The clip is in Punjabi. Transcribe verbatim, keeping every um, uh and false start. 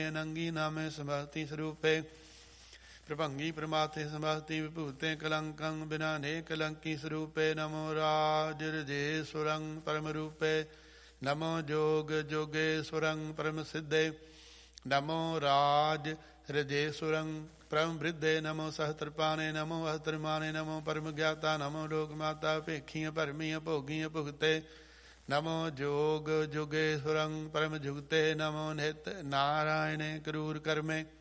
ਨੰਗੀ ਨਾਮੇ ਸਮਸਤੀ ਸਰੂਪੇ ਪ੍ਰਭੰਗੀ ਪ੍ਰਮਾਤੇ ਸਮਸਤੀ ਵਿਭੂਤੇ ਕਲੰਕੰ ਬਿਨਾ ਨੇ ਕਲੰਕੀ ਸਰੂਪੇ ਨਮੋ ਰਾਜ ਰਜੇਸ਼ਵਰੰ ਪਰਮ ਰੂਪੇ ਨਮੋ ਜੋਗ ਜੋਗੇਸ਼ਵਰੰ ਪਰਮ ਸਿੱਧੇ ਨਮੋ ਰਾਜ ਰਜੇਸ਼ਵਰੰ ਪਰਮ ਬ੍ਰਿਧੇ ਨਮੋ ਸਹਤਰਪਾਣੇ ਨਮੋ ਅਹਤਰਮਾਣੇ ਨਮੋ ਪਰਮ ਗਿਆਤਾ ਨਮੋ ਲੋਕ ਮਾਤਾ ਭੇਖੀਆਂ ਭਰਮੀਆਂ ਭੋਗੀਆਂ ਭੁਗਤੇ ਨਮੋ ਜੋਗ ਜੋਗੇਸ਼ਵਰੰ ਪਰਮ ਜੁਗਤੇ ਨਮੋ ਨਿਤ ਨਾਰਾਇਣੇ ਕਰੂਰ ਕਰਮੇ